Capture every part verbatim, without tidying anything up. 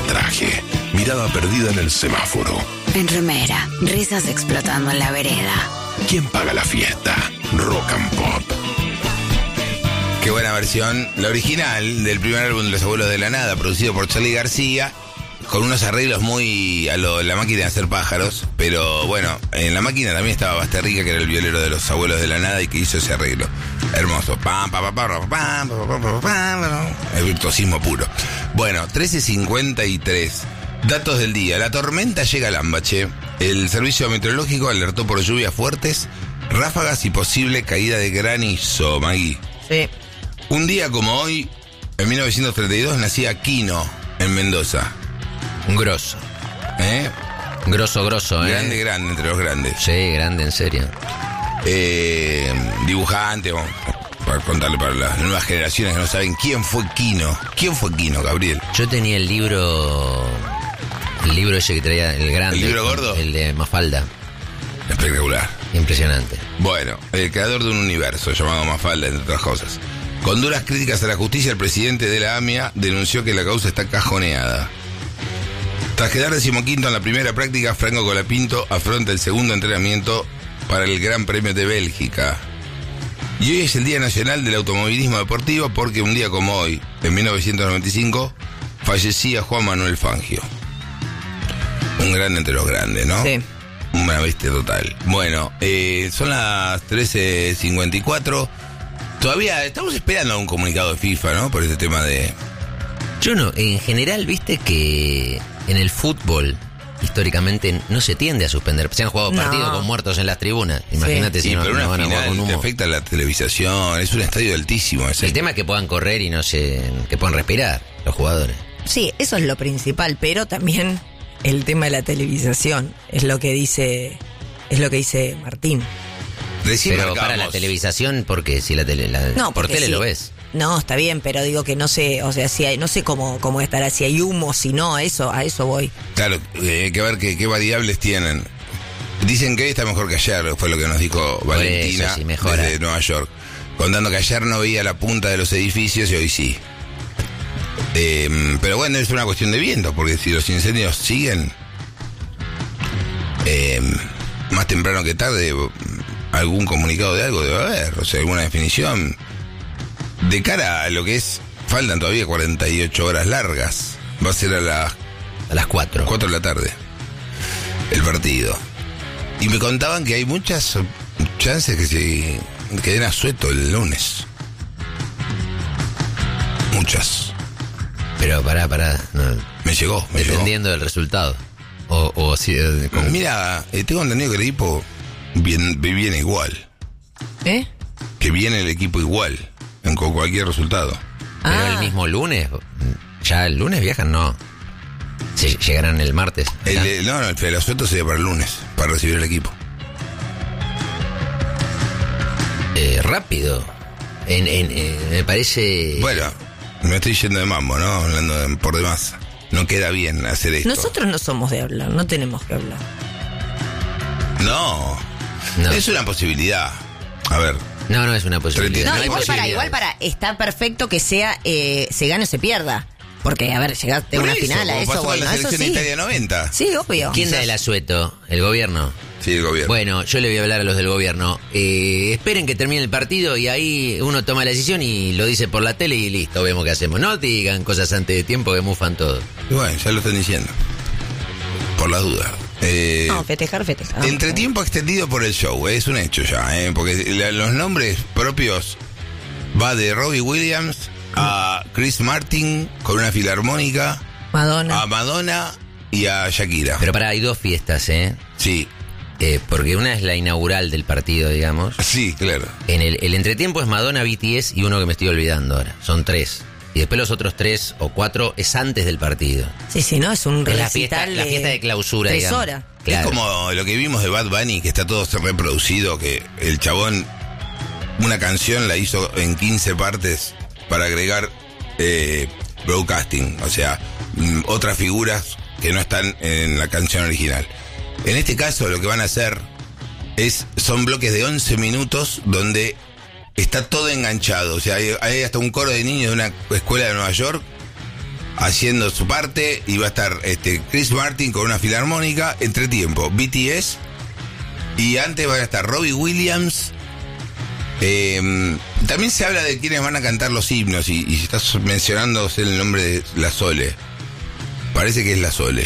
traje, mirada perdida en el semáforo. En remera, risas explotando en la vereda. ¿Quién paga la fiesta? Rock and Pop. Qué buena versión, la original del primer álbum de Los Abuelos de la Nada, producido por Charly García, con unos arreglos muy a lo La Máquina de Hacer Pájaros, pero bueno, en La Máquina también estaba Basterrica, que era el violero de Los Abuelos de la Nada y que hizo ese arreglo. Hermoso. Pam, pam, pam, pam, pam, pam, pam, pam, el virtuosismo puro. Bueno, trece cincuenta y tres. Datos del día. La tormenta llega a Lambache. El servicio meteorológico alertó por lluvias fuertes, ráfagas y posible caída de granizo. Magui. Sí. Un día como hoy, en mil novecientos treinta y dos, nacía Quino en Mendoza. Un grosso. ¿Eh? Grosso, grosso, ¿eh? Grande, grande, entre los grandes. Sí, grande, en serio. Eh, dibujante, bueno, para contarle para las nuevas generaciones que no saben quién fue Quino. ¿Quién fue Quino, Gabriel? Yo tenía el libro... El libro ese que traía, el grande. ¿El libro gordo? El de Mafalda. Espectacular. Impresionante. Bueno, el creador de un universo llamado Mafalda, entre otras cosas. Con duras críticas a la justicia, el presidente de la A M I A denunció que la causa está cajoneada. Tras quedar decimoquinto en la primera práctica, Franco Colapinto afronta el segundo entrenamiento para el Gran Premio de Bélgica. Y hoy es el Día Nacional del Automovilismo Deportivo porque un día como hoy, en mil novecientos noventa y cinco, fallecía Juan Manuel Fangio. Un grande entre los grandes, ¿no? Sí. Una bestia total. Bueno, eh, son las trece cincuenta y cuatro. Todavía estamos esperando un comunicado de FIFA, ¿no? Por este tema de... Yo no, en general, viste que en el fútbol históricamente no se tiende a suspender. Se han jugado No. partidos con muertos en las tribunas. Imagínate Sí, si no, pero no una van a jugar final con te humo. afecta la televisación, es un estadio altísimo ese. El tema es que puedan correr y no se, que puedan respirar los jugadores. Sí, eso es lo principal, pero también el tema de la televisación es lo que dice, es lo que dice Martín. Recién Pero marcamos. para la televisación, porque si la tele, la, No, por porque tele sí. lo ves. No, está bien, pero digo que no sé, o sea, si hay, no sé cómo, cómo estará, si hay humo, si no, a eso, a eso voy. Claro, eh, hay que ver qué, qué variables tienen. Dicen que hoy está mejor que ayer, fue lo que nos dijo Por Valentina eso sí, mejora. desde Nueva York. Contando que ayer no veía la punta de los edificios y hoy sí. Eh, pero bueno, es una cuestión de viento, porque si los incendios siguen, eh, más temprano que tarde, algún comunicado de algo debe haber, o sea, alguna definición. De cara a lo que es, faltan todavía cuarenta y ocho horas largas. Va a ser a las A las cuatro. cuatro de la tarde el partido. Y me contaban que hay muchas chances que se queden a sueto el lunes. Muchas. Pero pará, pará. No, Me llegó, me dependiendo del resultado. O, o si, eh, llegó. como- Mira, eh, tengo entendido que el equipo viene, viene igual. ¿Eh? Que viene el equipo igual, en, con cualquier resultado. Pero Ah. el mismo lunes, ya el lunes viajan, no. Se llegarán el martes. El, ¿ya? eh, no, no, el Fede Asueto sería para el lunes, para recibir el equipo. Eh, rápido. En, en, eh, me parece. Bueno, me estoy yendo de mambo, ¿no? Hablando de- por demás. No queda bien hacer esto. Nosotros no somos de hablar, no tenemos que hablar. No, No. es una posibilidad. A ver, No, no es una posibilidad. No, No, hay igual para, posibilidades. igual para, está perfecto que sea, eh, se gane o se pierda. Porque, a ver, llegaste a por una eso, final a como eso, pasó con bueno, la eso selección sí. Italia noventa. Sí, obvio. ¿Quién da Quizás- el asueto? ¿El gobierno? Sí, el gobierno. Bueno, yo le voy a hablar a los del gobierno. Eh, esperen que termine el partido y ahí uno toma la decisión y lo dice por la tele y listo, vemos qué hacemos. No digan cosas antes de tiempo que mufan todo. Y bueno, ya lo están diciendo. Por las dudas. Eh, No, festejar, festejar. entretiempo extendido por el show, eh, es un hecho ya, eh, porque la- los nombres propios va de Robbie Williams a Chris Martin con una filarmónica, Madonna. a Madonna y a Shakira. Pero para, hay dos fiestas, ¿eh? Sí, Eh, porque una es la inaugural del partido, digamos. sí, claro. En el, el entretiempo es Madonna, B T S y uno que me estoy olvidando ahora. Son tres. Y después los otros tres o cuatro es antes del partido. Sí, sí, ¿no? Es un Es la fiesta, recital la fiesta de clausura, Tres digamos. horas. Claro. Es como lo que vimos de Bad Bunny, que está todo reproducido, que el chabón una canción la hizo en quince partes para agregar eh, broadcasting, o sea, mm, otras figuras que no están en la canción original. En este caso lo que van a hacer es son bloques de once minutos donde está todo enganchado, o sea, hay, hay hasta un coro de niños de una escuela de Nueva York haciendo su parte, y va a estar este Chris Martin con una filarmónica, entretiempo, B T S, y antes van a estar Robbie Williams. Eh, también se habla de quiénes van a cantar los himnos, y, y se está mencionando el nombre de La Sole. Parece que es La Sole.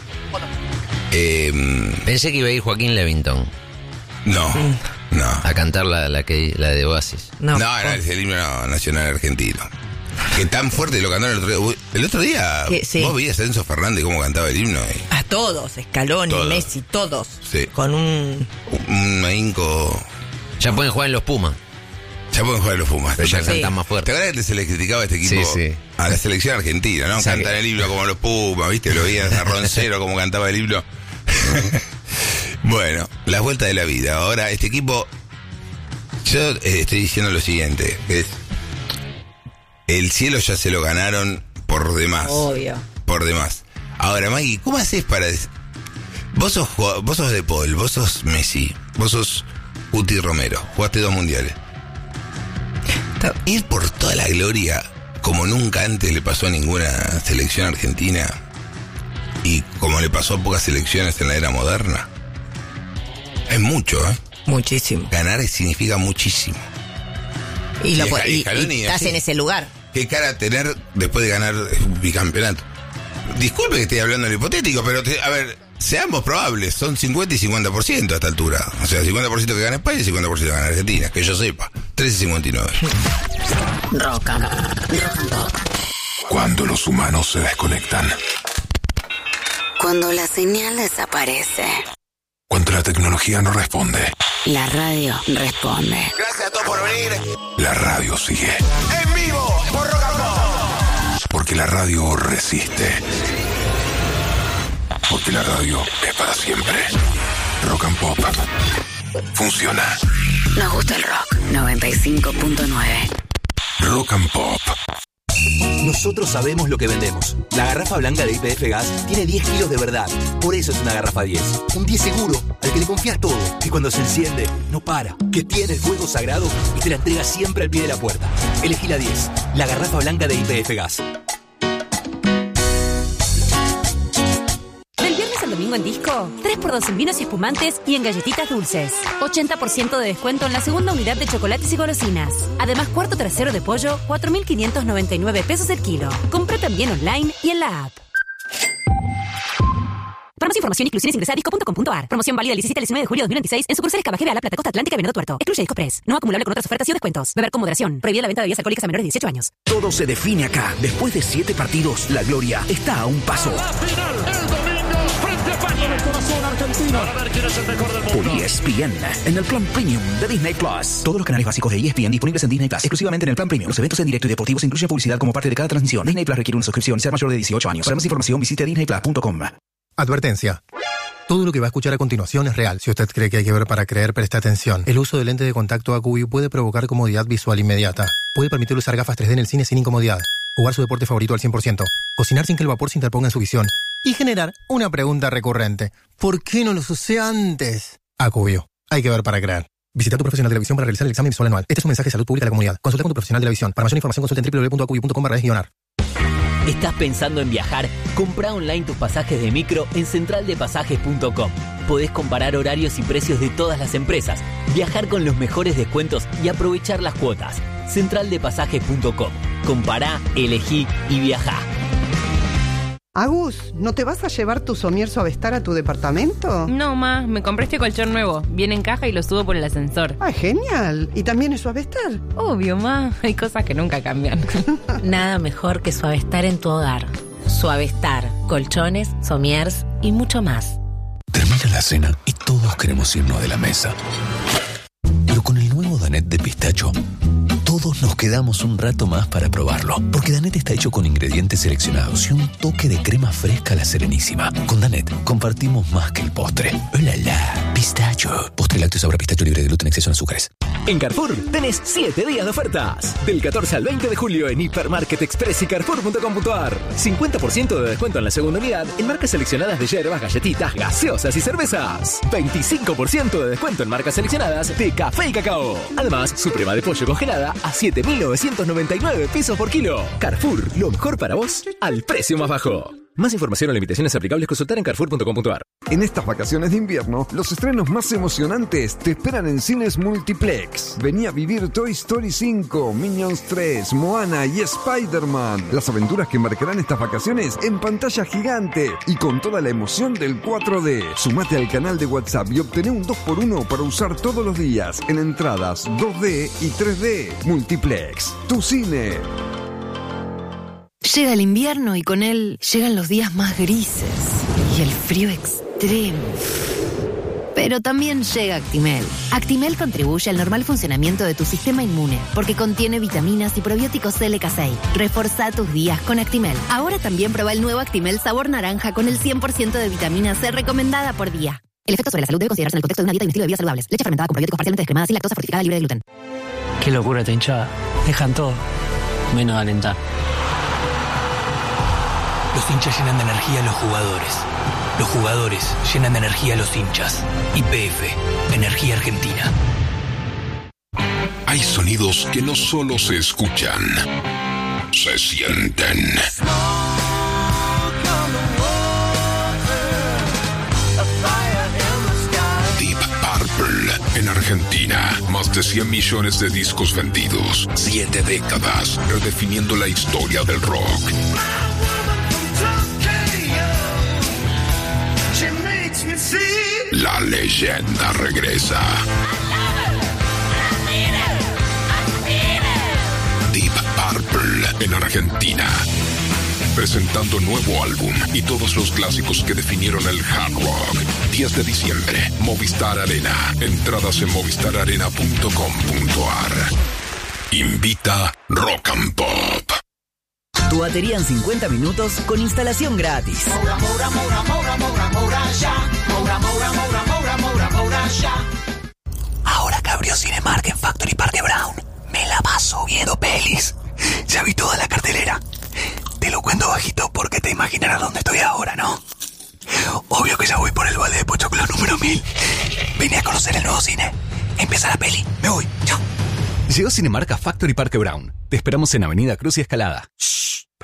Eh, Pensé que iba a ir Joaquín Levington. No, no. A cantar la, la, que, la de Oasis. No, no, era el himno nacional argentino. Que tan fuerte lo cantaron el otro día. El otro día, que, sí. vos veías a Enzo Fernández cómo cantaba el himno. Y... A todos, Scaloni, todos. Messi, todos. Sí. Con un... Un ahínco... Ya pueden jugar en los Pumas. Ya pueden jugar en los Pumas. Pero ya Sí. cantan más fuerte. ¿Te acuerdas que se le criticaba a este equipo? Sí, sí. A la selección argentina, ¿no? O sea, Cantan que... el himno como los Pumas, ¿viste? Lo veías a Roncero como cantaba el himno. Bueno, las vueltas de la vida. Ahora, este equipo... Yo eh, estoy diciendo lo siguiente, que es... El cielo ya se lo ganaron por demás. Obvio. Por demás. Ahora, Maggie, ¿cómo haces para...? Vos sos, vos sos De Paul, vos sos Messi, vos sos Guti Romero, jugaste dos mundiales. Ir por toda la gloria, como nunca antes le pasó a ninguna selección argentina, y como le pasó a pocas selecciones en la era moderna, es mucho, ¿eh? Muchísimo. Ganar significa muchísimo. Y, lo, Y po- y, Scaloni, y estás así. en ese lugar. Qué cara tener después de ganar un bicampeonato. Disculpe que esté hablando en lo hipotético, pero te- a ver, seamos probables, son cincuenta y cincuenta por ciento a esta altura. O sea, cincuenta por ciento que gana España y cincuenta por ciento que gana Argentina, que yo sepa. trece cincuenta y nueve. Rock and, rock and pop. Cuando los humanos se desconectan. Cuando la señal desaparece, Cuando la tecnología no responde. la radio responde. Gracias a todos por venir. La radio sigue. En vivo, por Rock and Pop. Porque la radio resiste. Porque la radio es para siempre. Rock and Pop. Funciona. Nos gusta el rock. noventa y cinco punto nueve. Rock and Pop. Nosotros sabemos lo que vendemos. La garrafa blanca de Y P F Gas tiene diez kilos de verdad. Por eso es una garrafa diez. Un diez seguro, al que le confías todo. Que cuando se enciende, no para. Que tiene el fuego sagrado y te la entrega siempre al pie de la puerta. Elegí la diez. La garrafa blanca de Y P F Gas. Del viernes al domingo en Disco, tres por dos en vinos y espumantes y en galletitas dulces. ochenta por ciento de descuento en la segunda unidad de chocolates y golosinas. Además, cuarto trasero de pollo, cuatro mil quinientos noventa y nueve pesos el kilo. Compra también online y en la app. Para más información, inclusiones, ingresa a disco punto com punto a r. Promoción válida del diecisiete al diecinueve de julio de dos mil veintiséis en sucursales Cabajeda, La Plata, Costa Atlántica y Venado Tuerto. Excluye Disco Press. No acumulable con otras ofertas y o descuentos. Beber con moderación. Prohibida la venta de bebidas alcohólicas a menores de dieciocho años. Todo se define acá. Después de siete partidos, la gloria está a un paso. Por E S P N, en el plan premium de Disney Plus. Todos los canales básicos de E S P N disponibles en Disney Plus, exclusivamente en el plan premium. Los eventos en directo y deportivos incluyen publicidad como parte de cada transmisión. Disney Plus requiere una suscripción, ser mayor de dieciocho años. Para más información, visite disney plus punto com. Advertencia. Todo lo que va a escuchar a continuación es real. Si usted cree que hay que ver para creer, preste atención. El uso de lente de contacto A Q V puede provocar comodidad visual inmediata. Puede permitir usar gafas tres D en el cine sin incomodidad. Jugar su deporte favorito al cien por ciento. Cocinar sin que el vapor se interponga en su visión. Y generar una pregunta recurrente. ¿Por qué no los usé antes? A Q V. Hay que ver para creer. Visita a tu profesional de la visión para realizar el examen visual anual. Este es un mensaje de salud pública a la comunidad. Consulta con tu profesional de la visión. Para mayor información consulta en w w w punto a q v punto com barra es guionar. ¿Estás pensando en viajar? Compra online tus pasajes de micro en central de pasajes punto com. Podés comparar horarios y precios de todas las empresas, viajar con los mejores descuentos y aprovechar las cuotas. central de pasajes punto com. Compará, elegí y viajá. Agus, ¿no te vas a llevar tu somier Suavestar a tu departamento? No, ma, me compré este colchón nuevo. Viene en caja y lo subo por el ascensor. ¡Ay, genial! ¿Y también es Suavestar? Obvio, ma. Hay cosas que nunca cambian. Nada mejor que Suavestar en tu hogar. Suavestar, colchones, somiers y mucho más. Termina la cena y todos queremos irnos de la mesa. Pero con el nuevo Danette de pistacho, todos nos quedamos un rato más para probarlo. Porque Danette está hecho con ingredientes seleccionados y un toque de crema fresca a la Serenísima. Con Danette compartimos más que el postre. ¡Oh, la, la! Pistacho. Postre lácteo sabor a pistacho libre de gluten, exceso en azúcares. En Carrefour tenés siete días de ofertas. Del catorce al veinte de julio en Hipermarket Express y Carrefour punto com punto ar. cincuenta por ciento de descuento en la segunda unidad en marcas seleccionadas de hierbas, galletitas, gaseosas y cervezas. veinticinco por ciento de descuento en marcas seleccionadas de café y cacao. Además, suprema de pollo congelada a siete mil novecientos noventa y nueve pesos por kilo. Carrefour, lo mejor para vos al precio más bajo. Más información o limitaciones aplicables consultar en carrefour punto com punto ar. En estas vacaciones de invierno, los estrenos más emocionantes te esperan en cines Multiplex. Vení a vivir Toy Story cinco, Minions tres, Moana y Spider-Man. Las aventuras que marcarán estas vacaciones en pantalla gigante y con toda la emoción del cuatro D. Sumate al canal de WhatsApp y obtené un dos por uno para usar todos los días en entradas dos D y tres D. Multiplex, tu cine. Llega el invierno y con él llegan los días más grises y el frío extremo. Pero también llega Actimel. Actimel contribuye al normal funcionamiento de tu sistema inmune porque contiene vitaminas y probióticos L K seis. Reforzá tus días con Actimel. Ahora también prueba el nuevo Actimel sabor naranja con el cien por ciento de vitamina C recomendada por día. El efecto sobre la salud debe considerarse en el contexto de una dieta y un estilo de vida saludables. Leche fermentada con probióticos parcialmente descremada sin lactosa fortificada libre de gluten. Qué locura esta hinchada. Dejan todo, menos de alentar. Los hinchas llenan de energía a los jugadores. Los jugadores llenan de energía a los hinchas. Y P F, Energía Argentina. Hay sonidos que no solo se escuchan, se sienten. Deep Purple en Argentina. Más de cien millones de discos vendidos. Siete décadas redefiniendo la historia del rock. La leyenda regresa. Deep Purple en Argentina. Presentando nuevo álbum y todos los clásicos que definieron el hard rock. diez de diciembre, Movistar Arena. Entradas en movistar arena punto com punto ar. Invita Rock and Pop. Tu batería en cincuenta minutos con instalación gratis. Moura, Moura, Moura, Moura, Moura, Moura, ya. Moura, Moura, Moura, Moura, Moura, Moura, ya. Ahora que abrió Cinemark en Factory Parque Brown, me la paso viendo pelis. Ya vi toda la cartelera. Te lo cuento bajito porque te imaginarás dónde estoy ahora, ¿no? Obvio que ya voy por el balde de Pochoclo número mil. Vine a conocer el nuevo cine. Empieza la peli. Me voy. Chao. Llegó Cinemark a Factory Parque Brown. Te esperamos en Avenida Cruz y Escalada. Shh.